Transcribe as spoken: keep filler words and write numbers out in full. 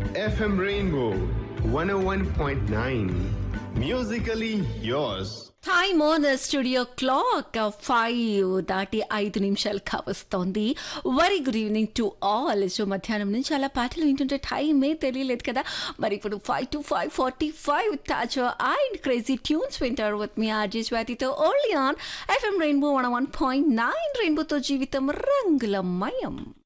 F M Rainbow one oh one point nine. Musically yours. Time on studio clock five దాటి ఐదు నిమిషాలు కావస్తోంది. Very good evening to all. So మధ్యాహ్నం నుంచి అలా పాటలు వింటుంటే టైమే తెలియలేదు కదా. మరి ఇప్పుడు five to five forty five టాచ్ and crazy tunes వింటారు with me RJ స్వాతితో only on FM rainbow one one point nine. రెయిన్బోతో జీవితం రంగులమయం.